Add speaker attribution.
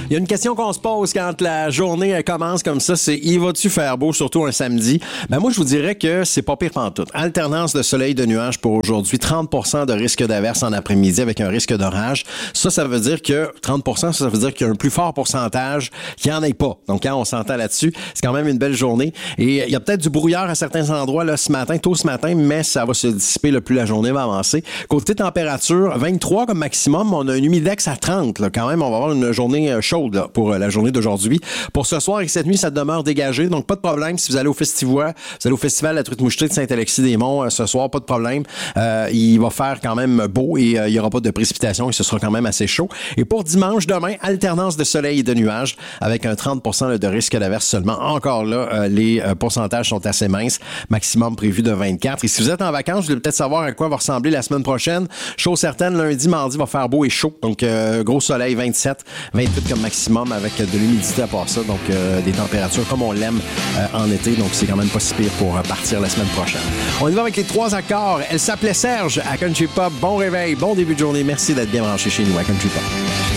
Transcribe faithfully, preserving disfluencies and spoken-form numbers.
Speaker 1: Il y a une question qu'on se pose quand la journée elle commence comme ça, c'est il va-tu faire beau, surtout un samedi? Ben moi, je vous dirais que c'est pas pire pantoute. Alternance de soleil de nuages pour aujourd'hui, trente pour cent de risque d'averse en après-midi avec un risque d'orage. Ça, ça veut dire que trente pour cent, ça, ça veut dire qu'il y a un plus fort pourcentage qu'il n'y en ait pas. Donc, quand on s'entend là-dessus, c'est quand même une belle journée. Et il y a peut-être du brouillard à certains endroits là ce matin, tôt ce matin, mais ça va se dissiper le plus la journée va avancer. Côté température, vingt-trois comme maximum. On a un humidex à trente. Là, quand même, on va avoir une journée chaude là, pour la journée d'aujourd'hui. Pour ce soir et cette nuit, ça demeure dégagé. Donc, pas de problème. Si vous allez au Festivois, vous allez au Festival de la Truite Mouchetée de Saint-Alexis-des-Monts euh, ce soir, pas de problème. Euh, il va faire quand même beau et euh, il n'y aura pas de précipitation et ce sera quand même assez chaud. Et pour dimanche, demain, alternance de soleil et de nuages avec un trente pour cent de risque d'averse seulement. Encore là, euh, les euh, pourcentages sont assez minces. Maximum prévu de vingt-quatre. Et si vous êtes en vacances, vous voulez peut-être savoir à quoi va ressembler la semaine prochaine. Chose certaine, lundi, mardi, va faire beau et chaud. Donc, euh, gros soleil, vingt-sept, vingt-huit comme maximum avec de l'humidité à part ça. Donc, euh, des températures comme on l'aime euh, en été. Donc, c'est quand même pas si pire pour euh, partir la semaine prochaine. On y va avec les trois accords. Elle s'appelait Serge à Country Pop. Bon réveil, bon début de journée. Merci d'être bien branché chez nous à Country Pop.